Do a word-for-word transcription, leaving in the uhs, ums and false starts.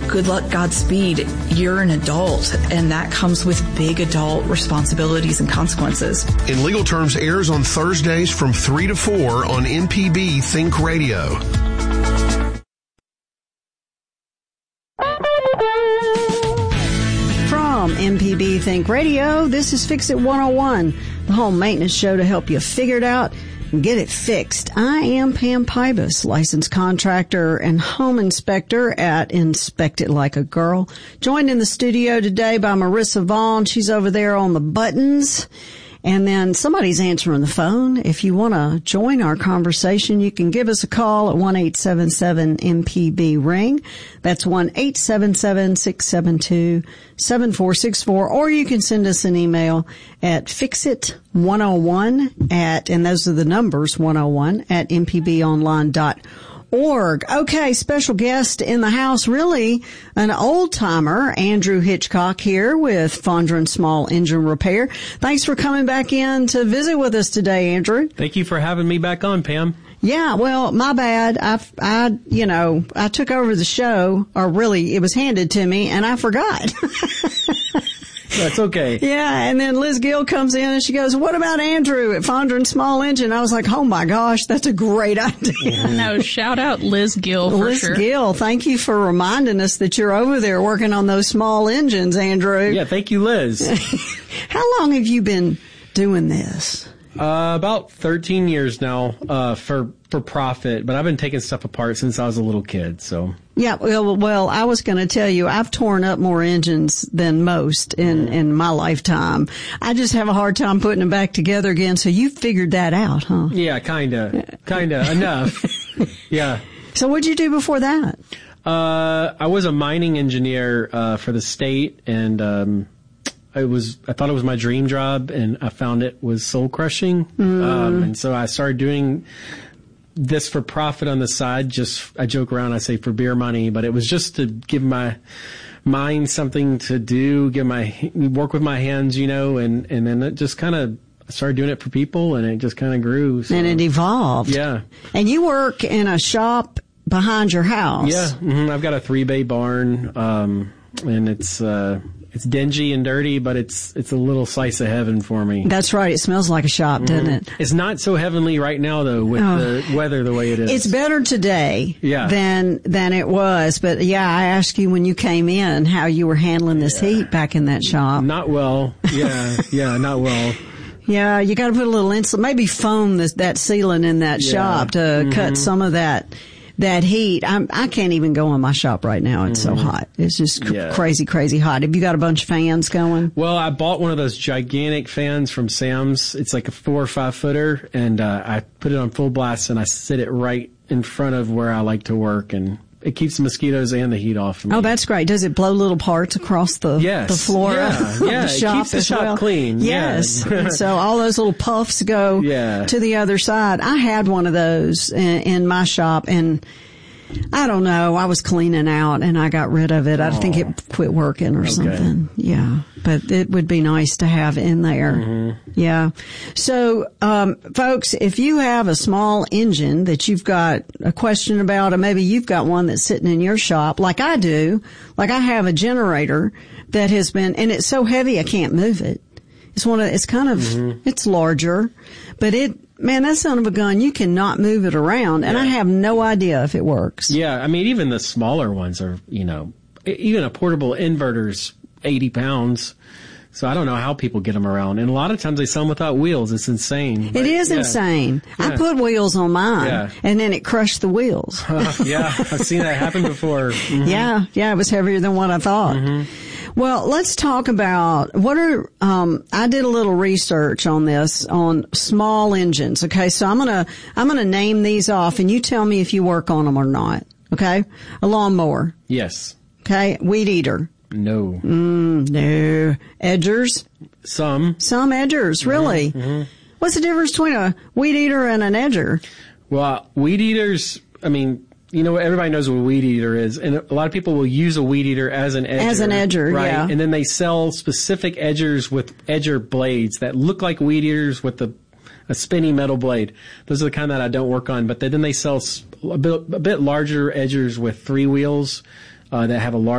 good luck, Godspeed. You're an adult, and that comes with big adult responsibilities and consequences. In Legal Terms airs on Thursdays from three to four on M P B Think Radio. From M P B Think Radio, this is Fix It one oh one, the home maintenance show to help you figure it out and get it fixed. I am Pam Pybus, licensed contractor and home inspector at Inspect It Like a Girl. Joined in the studio today by Marissa Vaughn. She's over there on the buttons. And then somebody's answering the phone. If you want to join our conversation, you can give us a call at one eight seven seven M P B ring. That's one eight seven seven six seven two seven four six four. Or you can send us an email at fixit one oh one at, and those are the numbers, one oh one at m p b online dot org. Okay, special guest in the house, really an old-timer, Andrew Hitchcock here with Fondren Small Engine Repair. Thanks for coming back in to visit with us today, Andrew. Thank you for having me back on, Pam. Yeah, well, my bad. I, I, you know, I took over the show, or really, it was handed to me, and I forgot. That's okay. Yeah, and then Liz Gill comes in and she goes, what about Andrew at Fondren Small Engine? I was like, oh my gosh, that's a great idea. No, shout out Liz Gill for Liz sure. Liz Gill, thank you for reminding us that you're over there working on those small engines, Andrew. Yeah, thank you, Liz. How long have you been doing this? Uh, about thirteen years now, uh, for, for profit, but I've been taking stuff apart since I was a little kid, so. Yeah, well, well, I was going to tell you, I've torn up more engines than most in, in my lifetime. I just have a hard time putting them back together again, so you figured that out, huh? Yeah, kinda. Kinda. Enough. Yeah. So what'd you do before that? Uh, I was a mining engineer, uh, for the state, and, um, I was, I thought it was my dream job, and I found it was soul crushing. Mm. Um, and so I started doing this for profit on the side. Just, I joke around, I say for beer money, but it was just to give my mind something to do, give my, work with my hands, you know, and, and then it just kind of, I started doing it for people, and it just kind of grew. So. And it evolved. Yeah. And you work in a shop behind your house. Yeah. Mm-hmm. I've got a three bay barn, um, and it's, uh, It's dingy and dirty, but it's it's a little slice of heaven for me. That's right. It smells like a shop, doesn't mm-hmm. it? It's not so heavenly right now, though, with oh. the weather the way it is. It's better today yeah. than than it was. But, yeah, I asked you when you came in how you were handling this yeah. heat back in that shop. Not well. Yeah, yeah, not well. Yeah, you got to put a little insulation, maybe foam this, that ceiling in that yeah. shop to mm-hmm. cut some of that that heat. I'm, I can't even go in my shop right now. It's mm-hmm. so hot. It's just cr- yeah. crazy, crazy hot. Have you got a bunch of fans going? Well, I bought one of those gigantic fans from Sam's. It's like a four or five footer, and uh, I put it on full blast, and I sit it right in front of where I like to work, and it keeps the mosquitoes and the heat off of me. Oh, that's great. Does it blow little parts across the, yes. the floor yeah. of yeah. the shop? It keeps the shop well? clean. Yes. Yeah. So all those little puffs go yeah. to the other side. I had one of those in, in my shop, and I don't know. I was cleaning out and I got rid of it. I think it quit working or okay. something. Yeah. But it would be nice to have in there. Mm-hmm. Yeah. So, um, folks, if you have a small engine that you've got a question about, or maybe you've got one that's sitting in your shop, like I do, like I have a generator that has been, and it's so heavy I can't move it. It's one of, it's kind of, mm-hmm. it's larger, but it, man, that son of a gun, you cannot move it around, and yeah. I have no idea if it works. Yeah, I mean, even the smaller ones are, you know, even a portable inverter's eighty pounds. So I don't know how people get them around. And a lot of times they sell them without wheels. It's insane. It is yeah. insane. Yeah. I put wheels on mine, yeah. and then it crushed the wheels. Uh, yeah, I've seen that happen before. Mm-hmm. Yeah, yeah, it was heavier than what I thought. Mm-hmm. Well, let's talk about what are, um, I did a little research on this, on small engines. Okay. So I'm going to, I'm going to name these off and you tell me if you work on them or not. Okay. A lawnmower. Yes. Okay. Weed eater. No. Mm, no. Edgers. Some. Some edgers. Really? Mm-hmm. What's the difference between a weed eater and an edger? Well, weed eaters, I mean, you know, everybody knows what a weed eater is, and a lot of people will use a weed eater as an edger. As an edger, right? yeah. And then they sell specific edgers with edger blades that look like weed eaters with the, a spinny metal blade. Those are the kind that I don't work on, but then they sell a bit, a bit larger edgers with three wheels uh, that have a large